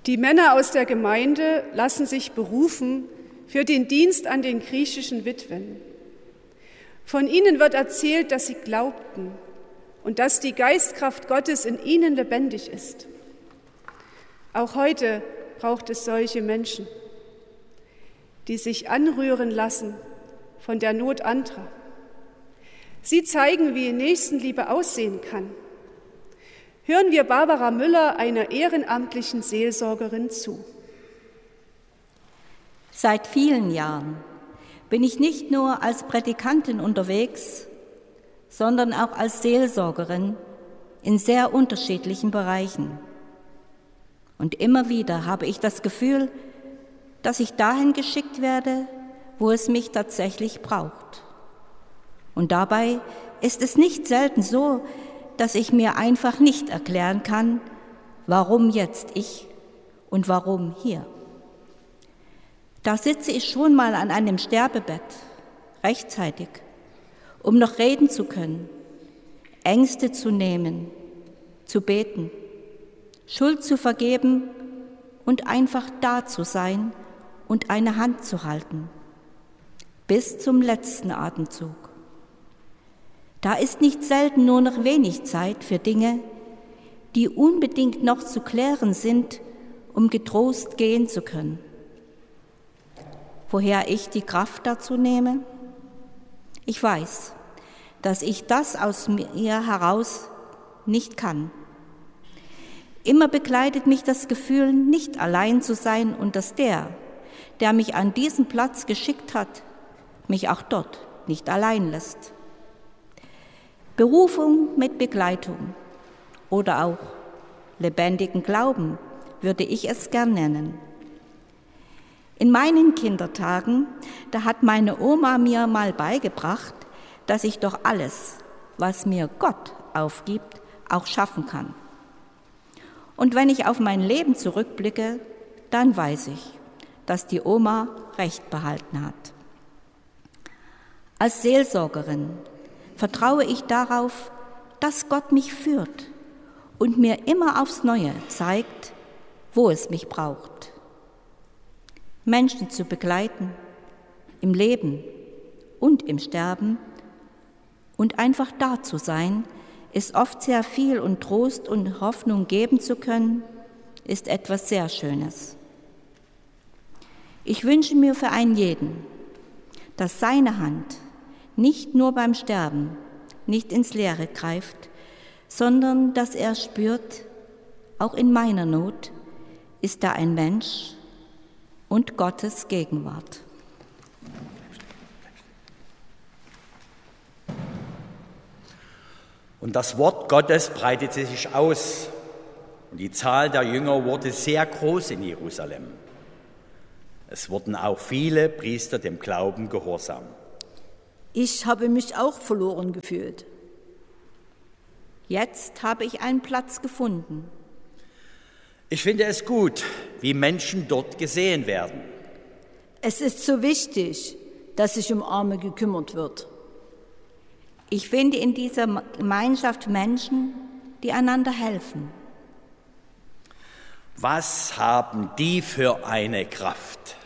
Die Männer aus der Gemeinde lassen sich berufen für den Dienst an den griechischen Witwen. Von ihnen wird erzählt, dass sie glaubten und dass die Geistkraft Gottes in ihnen lebendig ist. Auch heute braucht es solche Menschen, die sich anrühren lassen von der Not anderer. Sie zeigen, wie Nächstenliebe aussehen kann. Hören wir Barbara Müller, einer ehrenamtlichen Seelsorgerin, zu. Seit vielen Jahren bin ich nicht nur als Prädikantin unterwegs, sondern auch als Seelsorgerin in sehr unterschiedlichen Bereichen. Und immer wieder habe ich das Gefühl, dass ich dahin geschickt werde, wo es mich tatsächlich braucht. Und dabei ist es nicht selten so, dass ich mir einfach nicht erklären kann, warum jetzt ich und warum hier. Da sitze ich schon mal an einem Sterbebett, rechtzeitig, um noch reden zu können, Ängste zu nehmen, zu beten, Schuld zu vergeben und einfach da zu sein und eine Hand zu halten, bis zum letzten Atemzug. Da ist nicht selten nur noch wenig Zeit für Dinge, die unbedingt noch zu klären sind, um getrost gehen zu können. Woher ich die Kraft dazu nehme? Ich weiß, dass ich das aus mir heraus nicht kann. Immer begleitet mich das Gefühl, nicht allein zu sein und dass der mich an diesen Platz geschickt hat, mich auch dort nicht allein lässt. Berufung mit Begleitung oder auch lebendigen Glauben würde ich es gern nennen. In meinen Kindertagen, da hat meine Oma mir mal beigebracht, dass ich doch alles, was mir Gott aufgibt, auch schaffen kann. Und wenn ich auf mein Leben zurückblicke, dann weiß ich, dass die Oma Recht behalten hat. Als Seelsorgerin vertraue ich darauf, dass Gott mich führt und mir immer aufs Neue zeigt, wo es mich braucht. Menschen zu begleiten, im Leben und im Sterben und einfach da zu sein, ist oft sehr viel und Trost und Hoffnung geben zu können, ist etwas sehr Schönes. Ich wünsche mir für einen jeden, dass seine Hand nicht nur beim Sterben nicht ins Leere greift, sondern dass er spürt, auch in meiner Not ist da ein Mensch und Gottes Gegenwart. Und das Wort Gottes breitete sich aus und die Zahl der Jünger wurde sehr groß in Jerusalem. Es wurden auch viele Priester dem Glauben gehorsam. Ich habe mich auch verloren gefühlt. Jetzt habe ich einen Platz gefunden. Ich finde es gut, wie Menschen dort gesehen werden. Es ist so wichtig, dass sich um Arme gekümmert wird. Ich finde in dieser Gemeinschaft Menschen, die einander helfen. Was haben die für eine Kraft?